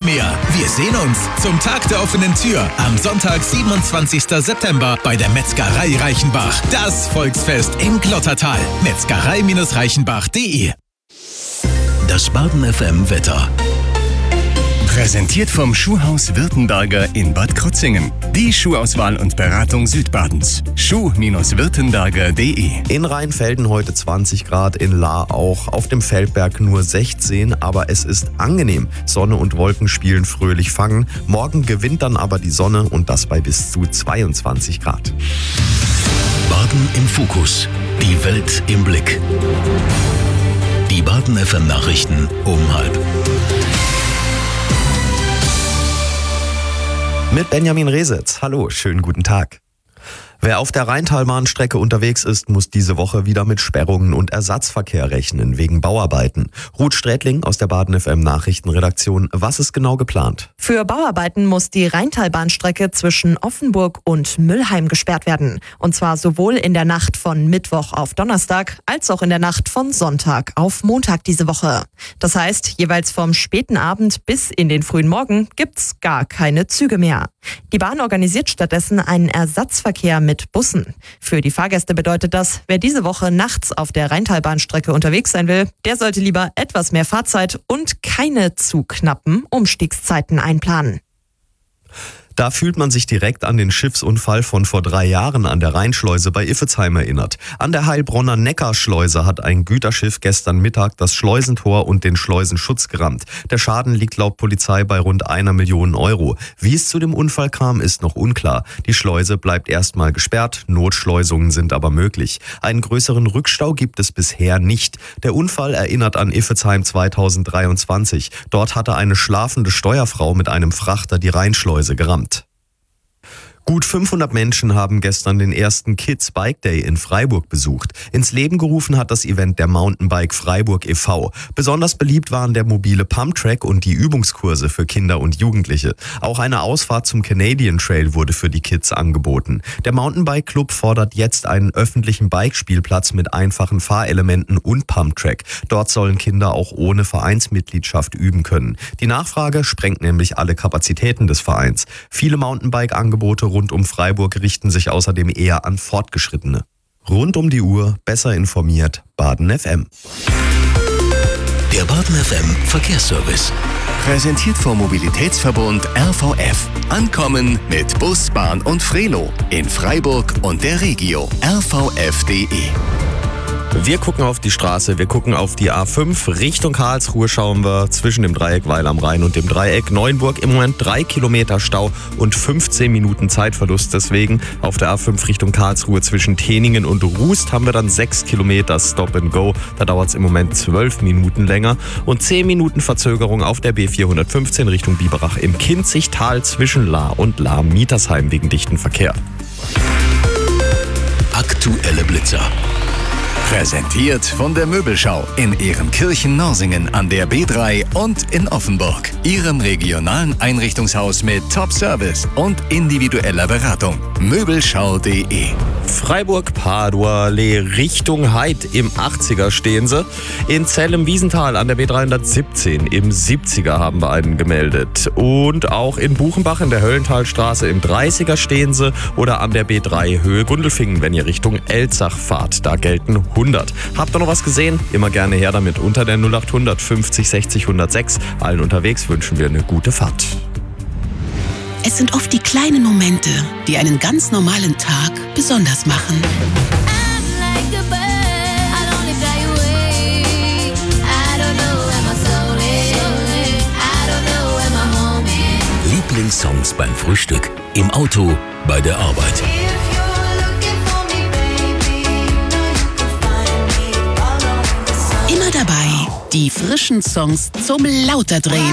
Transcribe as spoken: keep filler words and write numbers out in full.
mehr. Wir sehen uns zum Tag der offenen Tür am Sonntag, siebenundzwanzigsten September bei der Metzgerei Reichenbach. Das Volksfest im Glottertal. Metzgerei Reichenbach punkt de. Das Baden F M Wetter. Präsentiert vom Schuhhaus Württemberger in Bad Krozingen. Die Schuhauswahl und Beratung Südbadens. schuh Württemberger punkt de. In Rheinfelden heute zwanzig Grad, in Lahr auch, auf dem Feldberg nur sechzehn, aber es ist angenehm. Sonne und Wolken spielen fröhlich Fangen. Morgen gewinnt dann aber die Sonne und das bei bis zu zweiundzwanzig Grad. Baden im Fokus. Die Welt im Blick. Die Baden F M Nachrichten um halb. Mit Benjamin Resitz. Hallo, schönen guten Tag. Wer auf der Rheintalbahnstrecke unterwegs ist, muss diese Woche wieder mit Sperrungen und Ersatzverkehr rechnen, wegen Bauarbeiten. Ruth Strätling aus der Baden F M Nachrichtenredaktion. Was ist genau geplant? Für Bauarbeiten muss die Rheintalbahnstrecke zwischen Offenburg und Müllheim gesperrt werden. Und zwar sowohl in der Nacht von Mittwoch auf Donnerstag als auch in der Nacht von Sonntag auf Montag diese Woche. Das heißt, jeweils vom späten Abend bis in den frühen Morgen gibt's gar keine Züge mehr. Die Bahn organisiert stattdessen einen Ersatzverkehr mit Bussen. Für die Fahrgäste bedeutet das, wer diese Woche nachts auf der Rheintalbahnstrecke unterwegs sein will, der sollte lieber etwas mehr Fahrzeit und keine zu knappen Umstiegszeiten einplanen. Da fühlt man sich direkt an den Schiffsunfall von vor drei Jahren an der Rheinschleuse bei Iffezheim erinnert. An der Heilbronner Neckarschleuse hat ein Güterschiff gestern Mittag das Schleusentor und den Schleusenschutz gerammt. Der Schaden liegt laut Polizei bei rund einer Million Euro. Wie es zu dem Unfall kam, ist noch unklar. Die Schleuse bleibt erstmal gesperrt, Notschleusungen sind aber möglich. Einen größeren Rückstau gibt es bisher nicht. Der Unfall erinnert an Iffezheim zweitausenddreiundzwanzig. Dort hatte eine schlafende Steuerfrau mit einem Frachter die Rheinschleuse gerammt. Gut fünfhundert Menschen haben gestern den ersten Kids Bike Day in Freiburg besucht. Ins Leben gerufen hat das Event der Mountainbike Freiburg e V Besonders beliebt waren der mobile Pumptrack und die Übungskurse für Kinder und Jugendliche. Auch eine Ausfahrt zum Canadian Trail wurde für die Kids angeboten. Der Mountainbike Club fordert jetzt einen öffentlichen Bikespielplatz mit einfachen Fahrelementen und Pumptrack. Dort sollen Kinder auch ohne Vereinsmitgliedschaft üben können. Die Nachfrage sprengt nämlich alle Kapazitäten des Vereins. Viele Mountainbike-Angebote rund um Freiburg richten sich außerdem eher an Fortgeschrittene. Rund um die Uhr, besser informiert, Baden F M. Der Baden F M Verkehrsservice. Präsentiert vom Mobilitätsverbund R V F. Ankommen mit Bus, Bahn und Frelo. In Freiburg und der Regio. R V F punkt de. Wir gucken auf die Straße, wir gucken auf die A fünf. Richtung Karlsruhe schauen wir zwischen dem Dreieck Weil am Rhein und dem Dreieck Neuenburg. Im Moment drei Kilometer Stau und fünfzehn Minuten Zeitverlust. Deswegen auf der A fünf Richtung Karlsruhe zwischen Teningen und Rust haben wir dann sechs Kilometer Stop and Go. Da dauert es im Moment zwölf Minuten länger. Und zehn Minuten Verzögerung auf der B vierhundertfünfzehn Richtung Biberach im Kinzigtal zwischen Lahr und Lahr-Mietersheim wegen dichten Verkehr. Aktuelle Blitzer. Präsentiert von der Möbelschau in Ehrenkirchen-Norsingen an der B drei und in Offenburg. Ihrem regionalen Einrichtungshaus mit Top-Service und individueller Beratung. Möbelschau punkt de. Freiburg-Padua-Lee Richtung Heid im achtziger stehen sie. In Zell im Wiesental an der B dreihundertsiebzehn im siebziger haben wir einen gemeldet. Und auch in Buchenbach in der Höllentalstraße im dreißiger stehen sie oder an der B drei Höhe Gundelfingen, wenn ihr Richtung Elzach fahrt. Da gelten hundert. Habt ihr noch was gesehen? Immer gerne her damit unter der null acht hundert fünfzig sechzig hundertsechs. Allen unterwegs wünschen wir eine gute Fahrt. Es sind oft die kleinen Momente, die einen ganz normalen Tag besonders machen. Lieblingssongs beim Frühstück, im Auto, bei der Arbeit. Immer dabei die frischen Songs zum Lauterdrehen.